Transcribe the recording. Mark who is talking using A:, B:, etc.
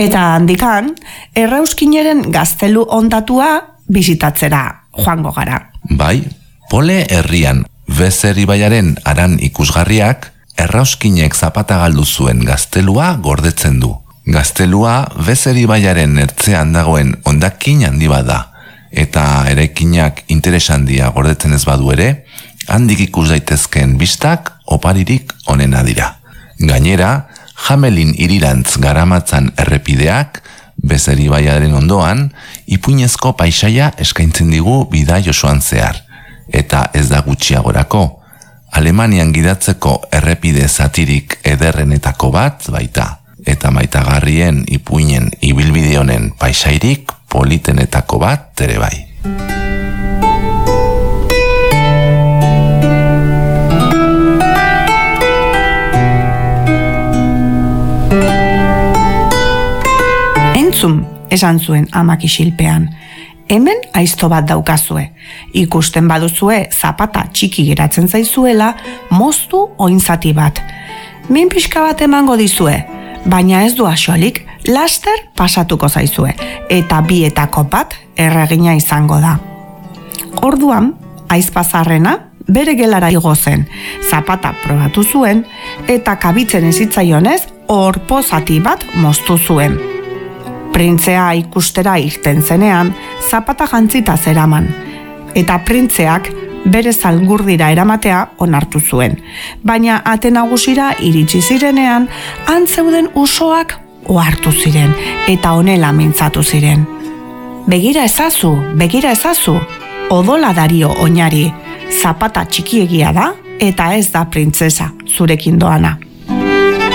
A: Eta handikan, Errauskineren gaztelu ondatua bisitatzera joango gara.
B: Bai, Pole herrian Bezer ibaiaren aran ikusgarriak Errauskinek zapata galdu zuen gaztelua gordetzen du. Gaztelua Bezer ibaiaren ertzean dagoen hondakin handi bat da, eta eraikinak interes handia gordetzen ez badu ere, handik ikus daitezkeen bistak oparirik onena dira. Gainera, Jamelin hirirantz garamatzan errepideak Bezer ibaiaren ondoan ipuinezko paisaia eskaintzen digu bidai osoan zehar, eta ez da gutxiagorako, Alemanian gidatzeko errepide zatirik ederrenetako bat baita, eta maitagarrien ipuinen ibilbide honen paisairik politenetako bat ere bai.
A: Entzun, esan zuen amak isilpean. Hemen aizto bat daukazue. Ikusten baduzue zapata txiki geratzen zaizuela, moztu oinzati bat. Min pixka bat emango dizue, baina ez du axolik, laster pasatuko zaizue, eta bietako bat erregina izango da. Orduan, aizpazarrena bere gelara igo zen, zapata probatu zuen, eta kabitzen ezitzaionez, orpo zati bat moztu zuen. Printzea ikustera irten zenean, zapata jantzita zeraman, eta printzeak bere zalgurdira eramatea onartu zuen. Baina ate nagusira iritsi zirenean, antzeuden usoak ohartu ziren, eta honela mintzatu ziren. Begira ezazu, odola dario oinari, zapata txikiegia da, eta ez da printzesa zurekin doana.